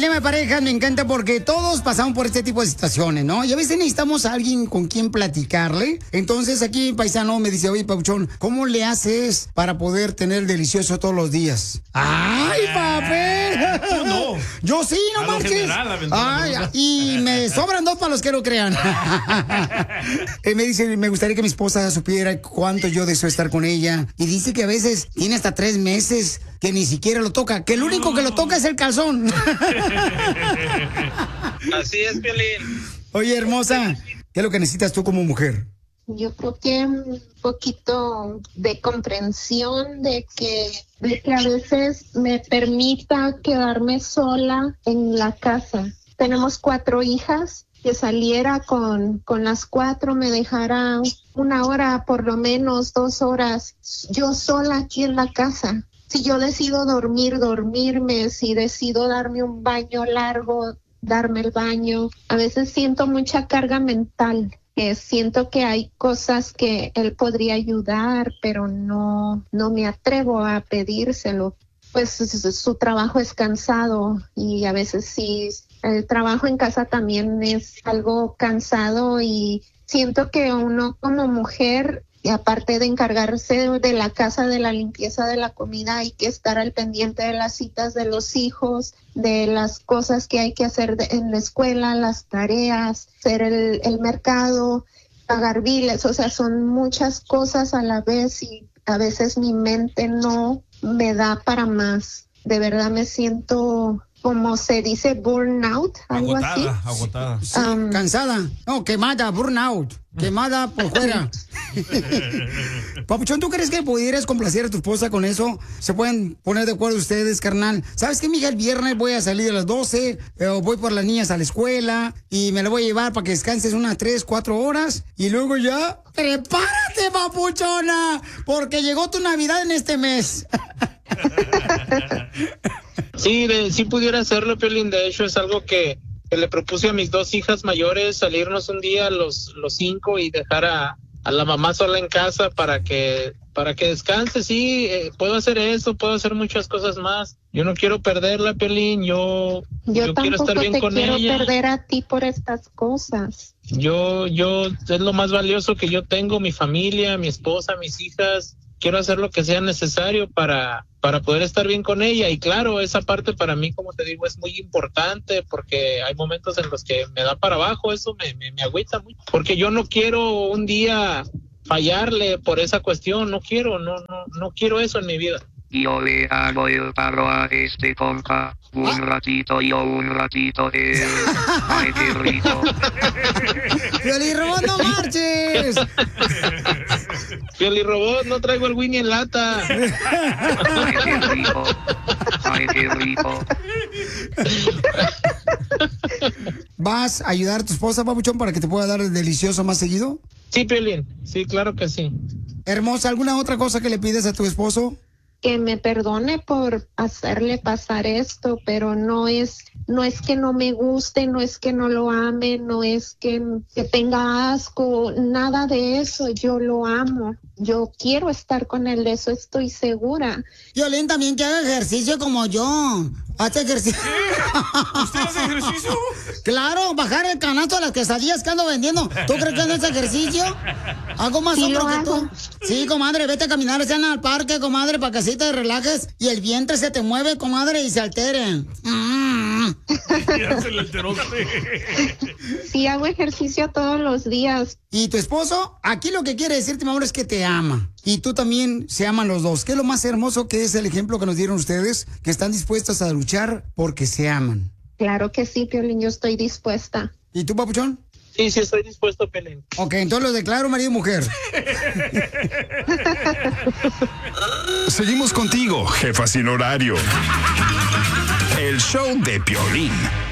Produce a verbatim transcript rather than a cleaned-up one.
dilema de pareja me encanta porque todos pasamos por este tipo de situaciones, ¿no? Y a veces necesitamos a alguien con quien platicarle. Entonces aquí paisano me dice, oye, Papuchón, ¿cómo le haces para poder tener delicioso todos los días? ¡Ay, papel! Tú no. Yo sí, no A lo marches. general, Ay, y me sobran dos para los que no crean. Él me dice, me gustaría que mi esposa supiera cuánto yo deseo estar con ella. Y dice que a veces tiene hasta tres meses que ni siquiera lo toca, que el único que lo toca es el calzón. Así es, Piolín. Oye, hermosa, ¿qué es lo que necesitas tú como mujer? Yo creo que un poquito de comprensión de que, de que a veces me permita quedarme sola en la casa. Tenemos cuatro hijas, que saliera con, con las cuatro, me dejara una hora, por lo menos dos horas, yo sola aquí en la casa. Si yo decido dormir, dormirme, si decido darme un baño largo, darme el baño. A veces siento mucha carga mental, que siento que hay cosas que él podría ayudar, pero no, no me atrevo a pedírselo. Pues su, su trabajo es cansado y a veces sí, el trabajo en casa también es algo cansado y siento que uno como mujer, y aparte de encargarse de la casa, de la limpieza de la comida, hay que estar al pendiente de las citas de los hijos, de las cosas que hay que hacer de, en la escuela, las tareas, hacer el, el mercado, pagar biles, o sea, son muchas cosas a la vez y a veces mi mente no me da para más. De verdad me siento, como se dice, burnout, algo agotada, así. Agotada, Sí, um, cansada. No, quemada, burnout. Quemada por fuera. Papuchón, ¿tú crees que pudieras complacer a tu esposa con eso? ¿Se pueden poner de acuerdo ustedes, carnal? ¿Sabes qué, mija? El viernes voy a salir a las doce, eh, voy por las niñas a la escuela y me la voy a llevar para que descanses unas tres, cuatro horas y luego ya... ¡Prepárate, papuchona! Porque llegó tu Navidad en este mes. Sí, de, sí pudiera hacerlo, Piolín. De hecho, es algo que, que le propuse a mis dos hijas mayores, salirnos un día los, los cinco y dejar a, a la mamá sola en casa para que para que descanse. Sí, eh, puedo hacer eso, puedo hacer muchas cosas más. Yo no quiero perderla, Piolín. Yo, yo, yo quiero estar bien te con quiero ella. perder a ti por estas cosas. Yo, yo, es lo más valioso que yo tengo, mi familia, mi esposa, mis hijas. Quiero hacer lo que sea necesario para, para poder estar bien con ella. Y claro, esa parte para mí, como te digo, es muy importante porque hay momentos en los que me da para abajo, eso me, me, me agüita mucho. Porque yo no quiero un día fallarle por esa cuestión, no quiero, no, no, no quiero eso en mi vida. Yo le hago el paro a este compa, un ratito yo, un ratito él. Ay, qué rico. ¡Piolín Robot, no marches! Piolín Robot, no traigo el Winnie en lata. Ay, qué rico. Ay, qué rico. ¿Vas a ayudar a tu esposa, papuchón, para que te pueda dar el delicioso más seguido? Sí, Piolín, sí, claro que sí. Hermosa, ¿alguna otra cosa que le pides a tu esposo? Que me perdone por hacerle pasar esto, pero no es, no es que no me guste, no es que no lo ame, no es que, que tenga asco, nada de eso. Yo lo amo, yo quiero estar con él, de eso estoy segura. Violín, también que haga ejercicio como yo. Hace ejercicio. ¿Usted hace ejercicio? Claro, bajar el canasto de las quesadillas que ando vendiendo. ¿Tú crees que no es ejercicio? Hago más Sí, otro lo que hago. tú. Sí, comadre, vete a caminar, sean al parque, comadre, para que así te relajes y el vientre se te mueve, comadre, y se altere. Mm. Ya se le alteró. Sí, hago ejercicio todos los días. Y tu esposo, aquí lo que quiere decirte, mi amor, es que te ama. Y tú también se aman los dos. ¿Qué es lo más hermoso que es el ejemplo que nos dieron ustedes? Que están dispuestos a luchar porque se aman. Claro que sí, Piolín, yo estoy dispuesta. ¿Y tú, papuchón? Sí, sí, estoy dispuesto, Piolín. Ok, entonces lo declaro marido y mujer. Seguimos contigo, jefa sin horario. El show de Piolín.